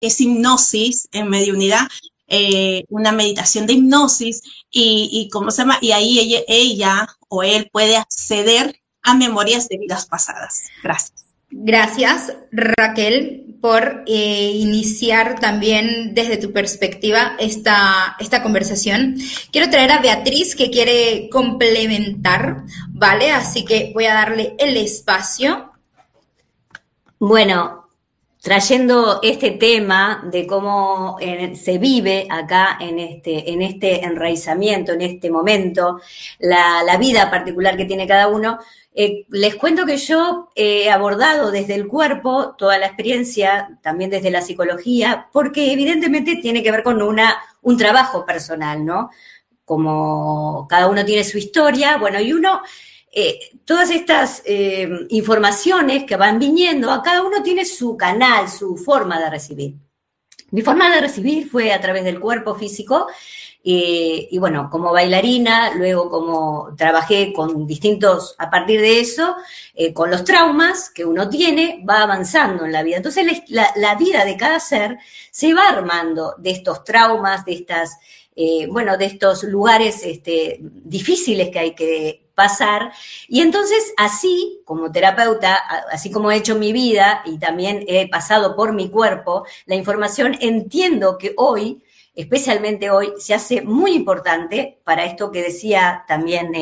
es hipnosis en mediunidad, una meditación de hipnosis y ¿cómo se llama? Y ahí ella o él puede acceder a memorias de vidas pasadas. Gracias. Gracias, Raquel, por iniciar también desde tu perspectiva esta conversación. Quiero traer a Beatriz que quiere complementar, ¿vale? Así que voy a darle el espacio. Bueno, trayendo este tema de cómo se vive acá en este enraizamiento, en este momento, la vida particular que tiene cada uno, les cuento que yo he abordado desde el cuerpo toda la experiencia, también desde la psicología, porque evidentemente tiene que ver con un trabajo personal, ¿no? Como cada uno tiene su historia, bueno, y uno... todas estas informaciones que van viniendo, a cada uno tiene su canal, su forma de recibir. Mi forma de recibir fue a través del cuerpo físico y bueno, como bailarina, luego como trabajé con distintos, a partir de eso, con los traumas que uno tiene, va avanzando en la vida. Entonces la vida de cada ser se va armando de estos traumas, de estas... de estos lugares difíciles que hay que pasar. Y entonces, así como terapeuta, así como he hecho mi vida y también he pasado por mi cuerpo, la información entiendo que hoy, especialmente hoy, se hace muy importante para esto que decía también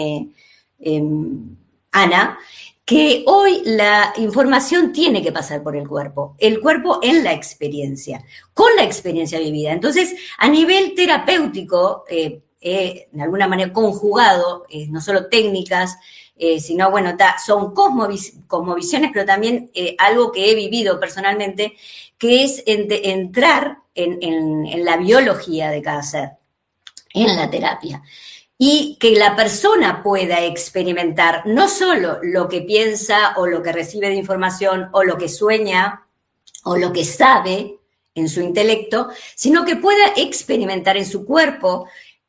Ana, que hoy la información tiene que pasar por el cuerpo en la experiencia, con la experiencia vivida. Entonces, a nivel terapéutico, de alguna manera conjugado, no solo técnicas, sino, bueno, son cosmovisiones, pero también algo que he vivido personalmente, que es entrar en la biología de cada ser, en la terapia. Y que la persona pueda experimentar no solo lo que piensa o lo que recibe de información o lo que sueña o lo que sabe en su intelecto, sino que pueda experimentar en su cuerpo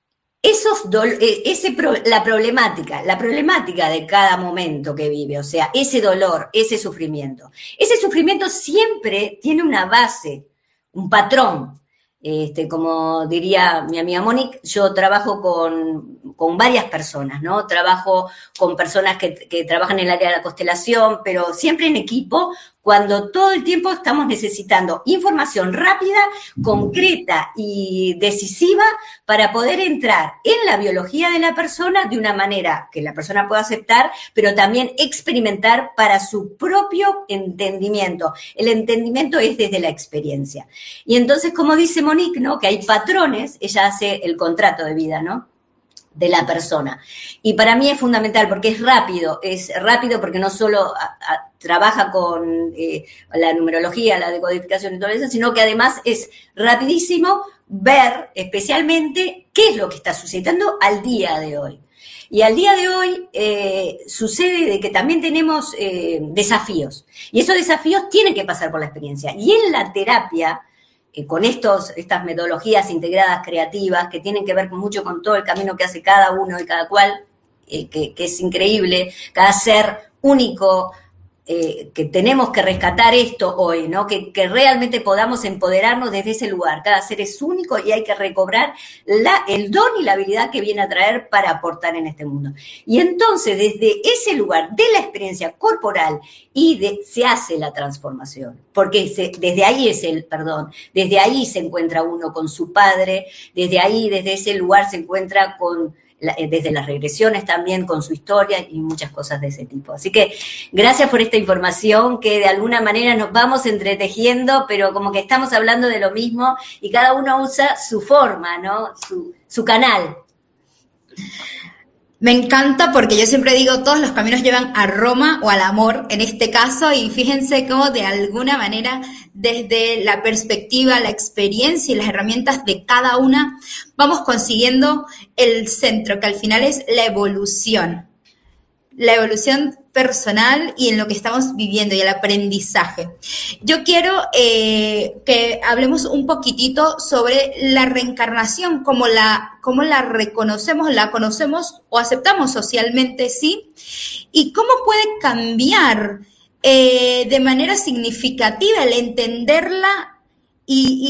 la problemática de cada momento que vive, o sea, ese dolor, ese sufrimiento. Ese sufrimiento siempre tiene una base, un patrón. Como diría mi amiga Monique, yo trabajo con varias personas, ¿no? Trabajo con personas que trabajan en el área de la constelación, pero siempre en equipo, cuando todo el tiempo estamos necesitando información rápida, concreta y decisiva para poder entrar en la biología de la persona de una manera que la persona pueda aceptar, pero también experimentar para su propio entendimiento. El entendimiento es desde la experiencia. Y entonces, como dice Monique, ¿no? Que hay patrones, ella hace el contrato de vida, ¿no? De la persona. Y para mí es fundamental porque es rápido porque no solo trabaja con la numerología, la decodificación y todo eso, sino que además es rapidísimo ver especialmente qué es lo que está sucediendo al día de hoy. Y al día de hoy sucede de que también tenemos desafíos. Y esos desafíos tienen que pasar por la experiencia. Y en la terapia, con estas metodologías integradas creativas que tienen que ver mucho con todo el camino que hace cada uno y cada cual, que es increíble, cada ser único, que tenemos que rescatar esto hoy, ¿no? Que realmente podamos empoderarnos desde ese lugar. Cada ser es único y hay que recobrar el don y la habilidad que viene a traer para aportar en este mundo. Y entonces, desde ese lugar de la experiencia corporal se hace la transformación, porque desde ahí desde ahí se encuentra uno con su padre, desde ese lugar se encuentra desde las regresiones también con su historia y muchas cosas de ese tipo. Así que gracias por esta información que de alguna manera nos vamos entretejiendo, pero como que estamos hablando de lo mismo y cada uno usa su forma, ¿no? Su canal. Me encanta porque yo siempre digo, todos los caminos llevan a Roma o al amor en este caso, y fíjense cómo de alguna manera desde la perspectiva, la experiencia y las herramientas de cada una vamos consiguiendo el centro, que al final es la evolución personal y en lo que estamos viviendo y el aprendizaje. Yo quiero que hablemos un poquitito sobre la reencarnación, cómo la reconocemos, la conocemos o aceptamos socialmente, ¿sí? Y cómo puede cambiar de manera significativa el entenderla y